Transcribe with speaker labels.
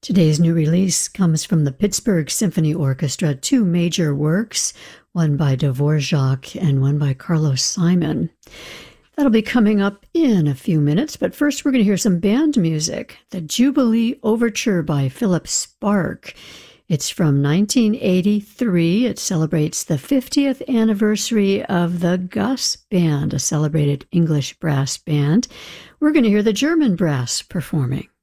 Speaker 1: Today's new release comes from the Pittsburgh Symphony Orchestra, two major works, one by Dvorak and one by Carlos Simon. That'll be coming up in a few minutes, but first we're going to hear some band music. The Jubilee Overture by Philip Sparke. It's from 1983. It celebrates the 50th anniversary of the Gus Band, a celebrated English brass band. We're going to hear the German brass performing.